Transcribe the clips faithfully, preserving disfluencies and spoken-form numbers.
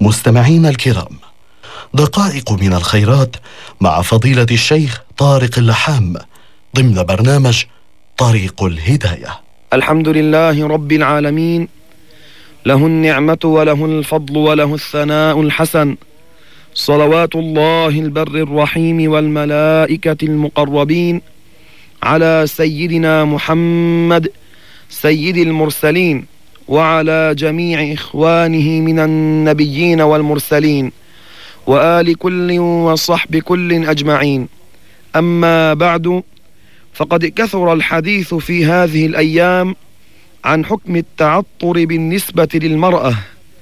مستمعين الكرام، دقائق من الخيرات مع فضيلة الشيخ طارق اللحام ضمن برنامج طريق الهداية. الحمد لله رب العالمين، له النعمة وله الفضل وله الثناء الحسن، صلوات الله البر الرحيم والملائكة المقربين على سيدنا محمد سيد المرسلين وعلى جميع إخوانه من النبيين والمرسلين وآل كل وصحب كل أجمعين. أما بعد، فقد كثر الحديث في هذه الأيام عن حكم التعطر بالنسبة للمرأة،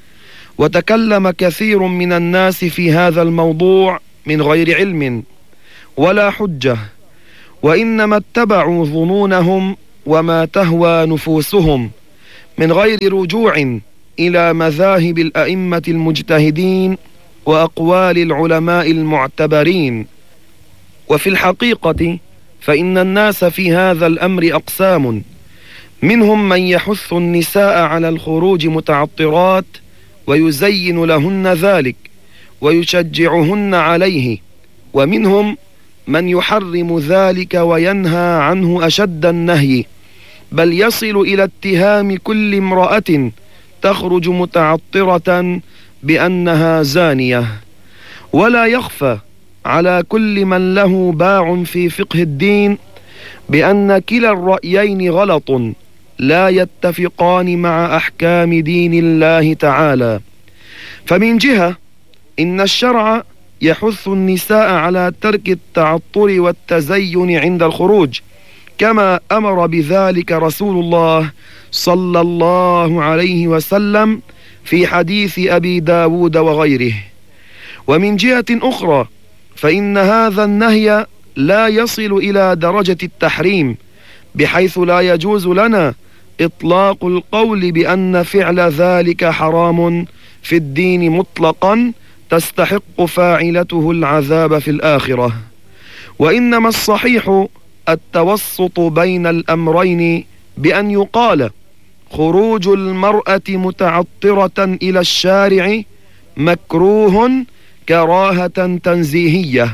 وتكلم كثير من الناس في هذا الموضوع من غير علم ولا حجة، وإنما اتبعوا ظنونهم وما تهوى نفوسهم من غير رجوع إلى مذاهب الأئمة المجتهدين وأقوال العلماء المعتبرين. وفي الحقيقة فإن الناس في هذا الأمر أقسام، منهم من يحث النساء على الخروج متعطرات ويزين لهن ذلك ويشجعهن عليه، ومنهم من يحرم ذلك وينهى عنه أشد النهي، بل يصل إلى اتهام كل امرأة تخرج متعطرة بأنها زانية. ولا يخفى على كل من له باع في فقه الدين بأن كلا الرأيين غلط لا يتفقان مع أحكام دين الله تعالى. فمن جهة إن الشرع يحث النساء على ترك التعطر والتزين عند الخروج، كما أمر بذلك رسول الله صلى الله عليه وسلم في حديث أبي داود وغيره. ومن جهة أخرى فإن هذا النهي لا يصل إلى درجة التحريم، بحيث لا يجوز لنا إطلاق القول بأن فعل ذلك حرام في الدين مطلقا تستحق فاعلته العذاب في الآخرة. وإنما الصحيح التوسط بين الأمرين، بأن يقال خروج المرأة متعطرة إلى الشارع مكروه كراهة تنزيهية،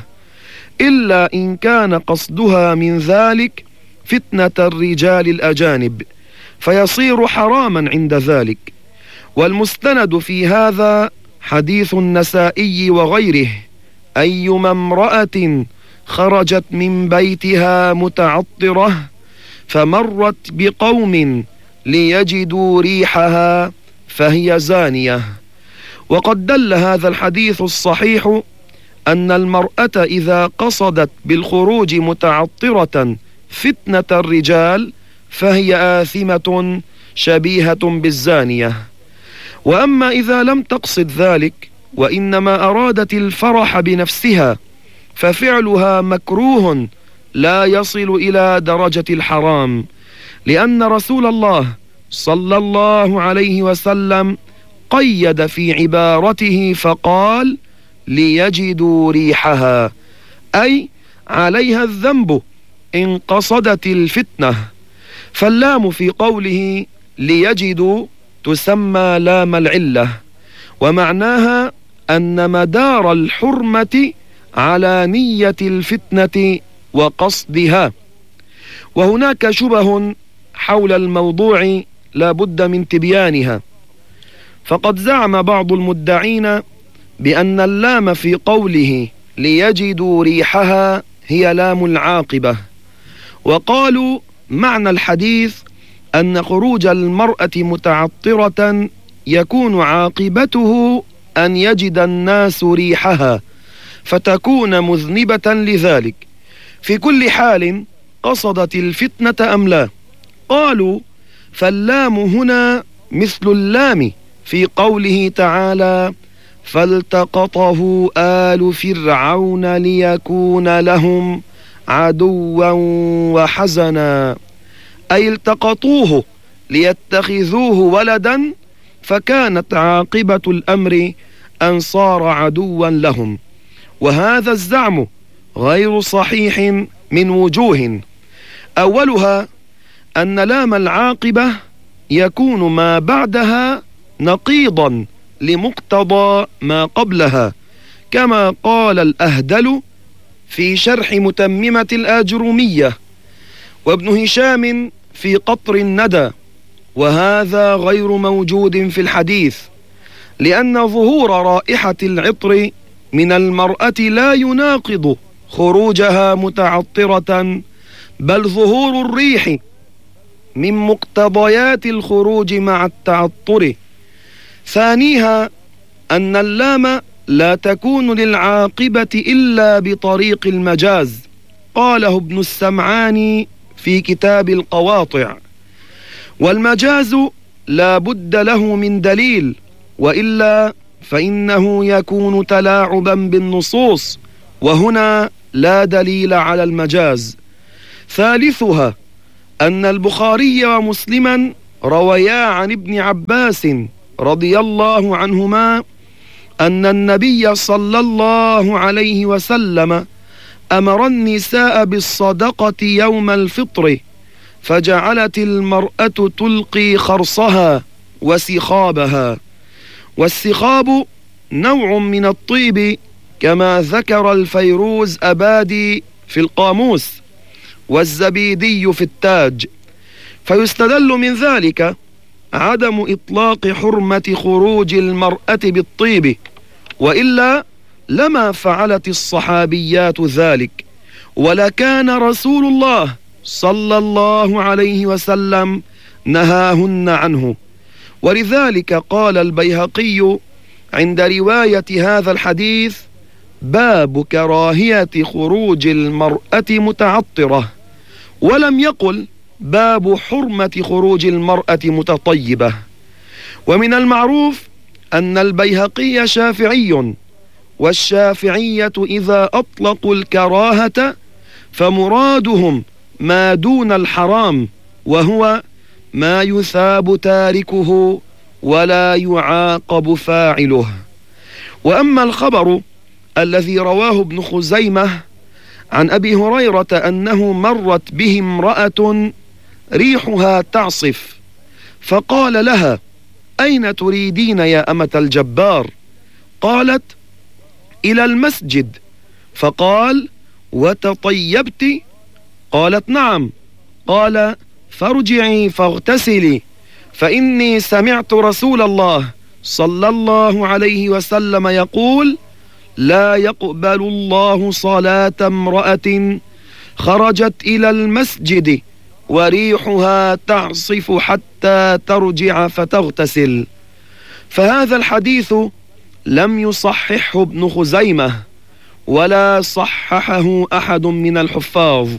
إلا إن كان قصدها من ذلك فتنة الرجال الأجانب فيصير حراما عند ذلك. والمستند في هذا حديث النسائي وغيره: أيما امرأة خرجت من بيتها متعطرة فمرت بقوم ليجدوا ريحها فهي زانية. وقد دل هذا الحديث الصحيح أن المرأة إذا قصدت بالخروج متعطرة فتنة الرجال فهي آثمة شبيهة بالزانية. وأما إذا لم تقصد ذلك وإنما أرادت الفرح بنفسها ففعلها مكروه لا يصل إلى درجة الحرام، لأن رسول الله صلى الله عليه وسلم قيد في عبارته فقال: ليجدوا ريحها، أي عليها الذنب إن قصدت الفتنة. فاللام في قوله ليجدوا تسمى لام العلة، ومعناها أن مدار الحرمة على نية الفتنة وقصدها. وهناك شبه حول الموضوع لا بد من تبيانها، فقد زعم بعض المدعين بأن اللام في قوله ليجدوا ريحها هي لام العاقبة، وقالوا معنى الحديث أن خروج المرأة متعطرة يكون عاقبته أن يجد الناس ريحها فتكون مذنبة لذلك. في كل حال قصدت الفتنة أم لا؟ قالوا فاللام هنا مثل اللام في قوله تعالى: فالتقطه آل فرعون ليكون لهم عدوا وحزنا، أي التقطوه ليتخذوه ولدا، فكانت عاقبة الأمر أن صار عدوا لهم. وهذا الزعم غير صحيح من وجوه. أولها أن لام العاقبة يكون ما بعدها نقيضا لمقتضى ما قبلها، كما قال الأهدل في شرح متممة الآجرومية، وابن هشام في قطر الندى. وهذا غير موجود في الحديث، لأن ظهور رائحة العطر من المرأة لا يناقض خروجها متعطرة، بل ظهور الريح من مقتضيات الخروج مع التعطر. ثانيها أن اللام لا تكون للعاقبة إلا بطريق المجاز، قاله ابن السمعاني في كتاب القواطع. والمجاز لا بد له من دليل، وإلا فإنه يكون تلاعبا بالنصوص، وهنا لا دليل على المجاز. ثالثها أن البخاري ومسلما رويا عن ابن عباس رضي الله عنهما أن النبي صلى الله عليه وسلم أمر النساء بالصدقة يوم الفطر، فجعلت المرأة تلقي خرصها وسخابها. والسخاب نوع من الطيب، كما ذكر الفيروز أبادي في القاموس، والزبيدي في التاج. فيستدل من ذلك عدم إطلاق حرمة خروج المرأة بالطيب، وإلا لما فعلت الصحابيات ذلك، ولكان رسول الله صلى الله عليه وسلم نهاهن عنه. ولذلك قال البيهقي عند رواية هذا الحديث: باب كراهية خروج المرأة متعطرة، ولم يقل باب حرمة خروج المرأة متطيبة. ومن المعروف أن البيهقي شافعي، والشافعية إذا أطلقوا الكراهة فمرادهم ما دون الحرام، وهو ما يثاب تاركه ولا يعاقب فاعله. وأما الخبر الذي رواه ابن خزيمة عن أبي هريرة أنه مرت به امرأة ريحها تعصف، فقال لها: أين تريدين يا أمة الجبار؟ قالت: إلى المسجد. فقال: وتطيبت؟ قالت: نعم. قال: فارجعي فاغتسلي، فإني سمعت رسول الله صلى الله عليه وسلم يقول: لا يقبل الله صلاة امرأة خرجت إلى المسجد وريحها تعصف حتى ترجع فتغتسل. فهذا الحديث لم يصححه ابن خزيمة، ولا صححه أحد من الحفاظ.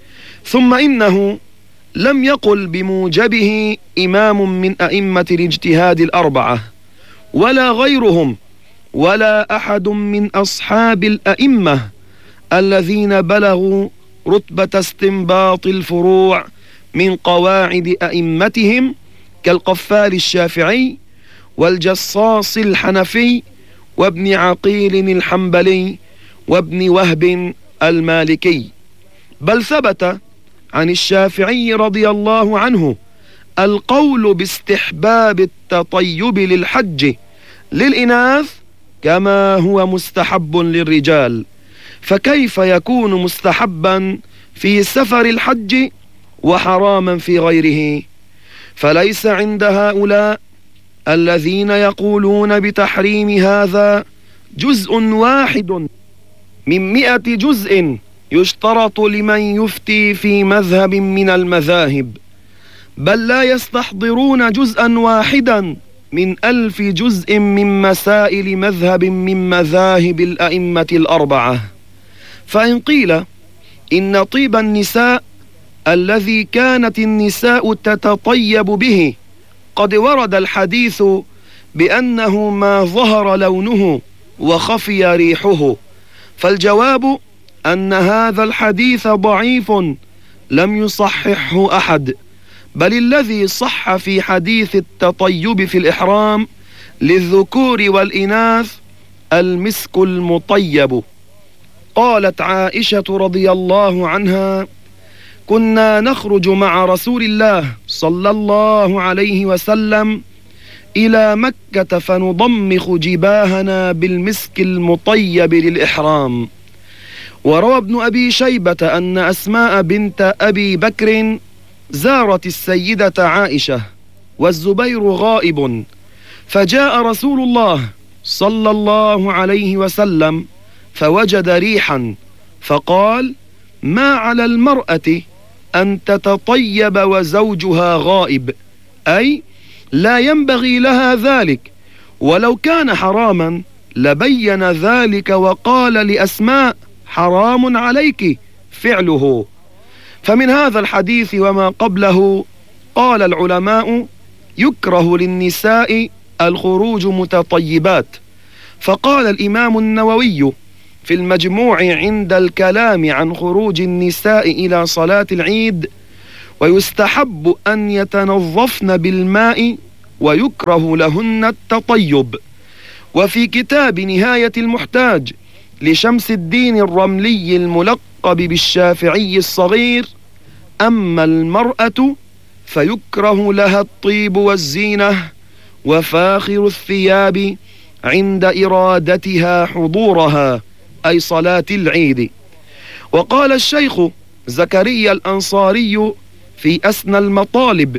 ثم إنه لم يقل بموجبه إمام من أئمة الاجتهاد الأربعة، ولا غيرهم، ولا أحد من أصحاب الأئمة الذين بلغوا رتبة استنباط الفروع من قواعد أئمتهم، كالقفال الشافعي، والجصاص الحنفي، وابن عقيل الحنبلي، وابن وهب المالكي. بل ثبت عن الشافعي رضي الله عنه القول باستحباب التطيب للحج للإناث كما هو مستحب للرجال، فكيف يكون مستحبا في سفر الحج وحراما في غيره؟ فليس عند هؤلاء الذين يقولون بتحريم هذا جزء واحد من مئة جزء يشترط لمن يفتي في مذهب من المذاهب، بل لا يستحضرون جزءا واحدا من ألف جزء من مسائل مذهب من مذاهب الأئمة الأربعة. فإن قيل إن طيب النساء الذي كانت النساء تتطيب به قد ورد الحديث بأنه ما ظهر لونه وخفي ريحه، فالجواب أن هذا الحديث ضعيف لم يصححه أحد، بل الذي صح في حديث التطيب في الإحرام للذكور والإناث المسك المطيب. قالت عائشة رضي الله عنها: كنا نخرج مع رسول الله صلى الله عليه وسلم إلى مكة فنضمخ جباهنا بالمسك المطيب للإحرام. وروى ابن أبي شيبة أن أسماء بنت أبي بكر زارت السيدة عائشة والزبير غائب، فجاء رسول الله صلى الله عليه وسلم فوجد ريحا فقال: ما على المرأة أن تتطيب وزوجها غائب، أي لا ينبغي لها ذلك، ولو كان حراما لبين ذلك وقال لأسماء: حرام عليك فعله. فمن هذا الحديث وما قبله قال العلماء: يكره للنساء الخروج متطيبات. فقال الإمام النووي في المجموع عند الكلام عن خروج النساء إلى صلاة العيد: ويستحب أن يتنظفن بالماء ويكره لهن التطيب. وفي كتاب نهاية المحتاج لشمس الدين الرملي الملقب بالشافعي الصغير: أما المرأة فيكره لها الطيب والزينة وفاخر الثياب عند إرادتها حضورها، أي صلاة العيد. وقال الشيخ زكريا الأنصاري في أسنى المطالب: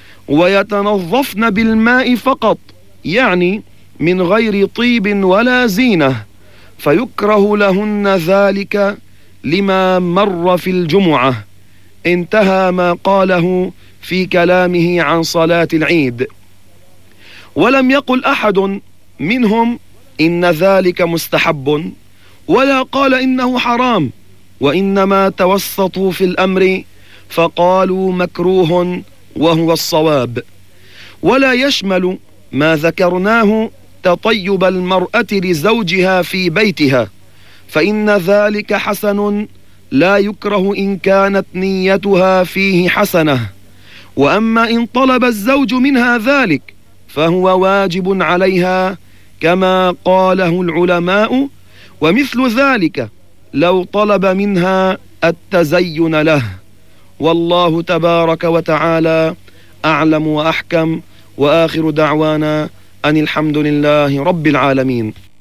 ويتنظفن بالماء فقط، يعني من غير طيب ولا زينة، فيكره لهن ذلك لما مر في الجمعة. انتهى ما قاله في كلامه عن صلاة العيد. ولم يقل أحد منهم إن ذلك مستحب، ولا قال إنه حرام، وإنما توسطوا في الأمر فقالوا مكروه وهو الصواب. ولا يشمل ما ذكرناه تطيب المرأة لزوجها في بيتها، فإن ذلك حسن لا يكره إن كانت نيتها فيه حسنة. وأما إن طلب الزوج منها ذلك فهو واجب عليها كما قاله العلماء، ومثل ذلك لو طلب منها التزين له. والله تبارك وتعالى أعلم وأحكم، وآخر دعوانا أن الحمد لله رب العالمين.